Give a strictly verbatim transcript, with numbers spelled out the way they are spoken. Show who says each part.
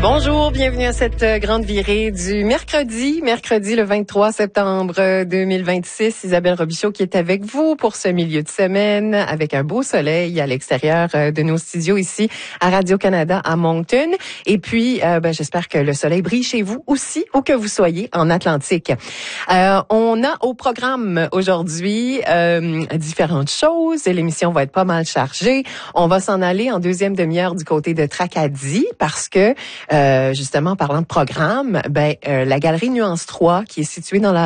Speaker 1: Bonjour, bienvenue à cette grande virée du mercredi, mercredi le vingt-trois septembre deux mille vingt-six. Isabelle Robichaud qui est avec vous pour ce milieu de semaine avec un beau soleil à l'extérieur de nos studios ici à Radio-Canada à Moncton. Et puis, euh, ben, j'espère que le soleil brille chez vous aussi, où que vous soyez en Atlantique. Euh, on a au programme aujourd'hui euh, différentes choses et l'émission va être pas mal chargée. On va s'en aller en deuxième demi-heure du côté de Tracadie parce que Euh, justement, en parlant de programme, ben euh, la galerie Nuance trois, qui est située dans la